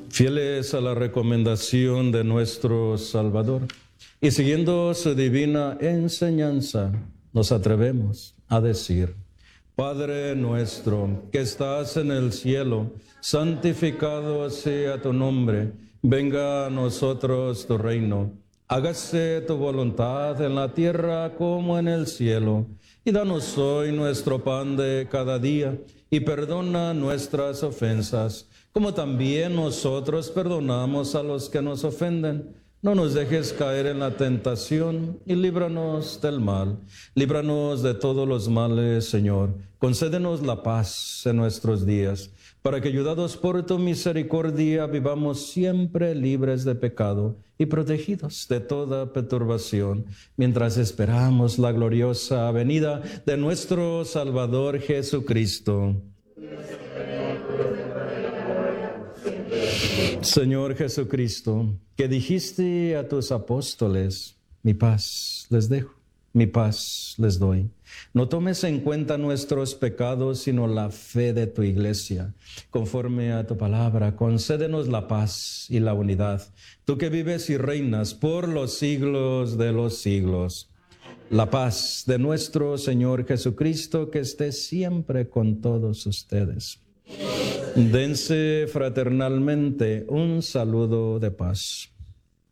Fieles a la recomendación de nuestro Salvador y siguiendo su divina enseñanza, nos atrevemos a decir: Padre nuestro que estás en el cielo, santificado sea tu nombre, venga a nosotros tu reino. Hágase tu voluntad en la tierra como en el cielo. Y danos hoy nuestro pan de cada día, y perdona nuestras ofensas, como también nosotros perdonamos a los que nos ofenden. No nos dejes caer en la tentación, y líbranos del mal. Líbranos de todos los males, Señor. Concédenos la paz en nuestros días, para que, ayudados por tu misericordia, vivamos siempre libres de pecado y protegidos de toda perturbación, mientras esperamos la gloriosa venida de nuestro Salvador Jesucristo. Señor Jesucristo, que dijiste a tus apóstoles: mi paz les dejo, mi paz les doy. No tomes en cuenta nuestros pecados, sino la fe de tu iglesia. Conforme a tu palabra, concédenos la paz y la unidad. Tú que vives y reinas por los siglos de los siglos. La paz de nuestro Señor Jesucristo, que esté siempre con todos ustedes. Dense fraternalmente un saludo de paz.